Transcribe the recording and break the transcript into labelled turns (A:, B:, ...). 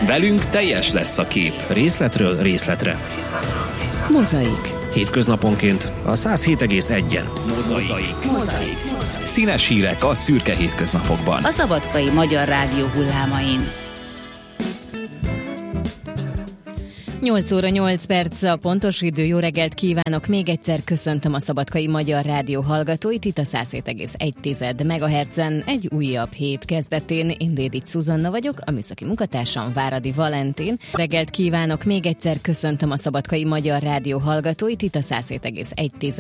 A: Velünk teljes lesz a kép. Részletről részletre.
B: Mozaik.
A: Hétköznaponként a 107,1-en.
C: Mozaik.
D: Színes hírek a szürke hétköznapokban.
C: A Szabadkai Magyar Rádió hullámain.
B: 8 óra 8 perc a pontos idő. Jó reggelt kívánok! Még egyszer köszöntöm a Szabadkai Magyar Rádió hallgatóit itt a 107,1 MHz-en egy újabb hét kezdetén. Én Dédics Szuzanna vagyok, a műszaki munkatársam Váradi Valentin. Reggelt kívánok! Még egyszer köszöntöm a Szabadkai Magyar Rádió hallgatóit itt a 107,1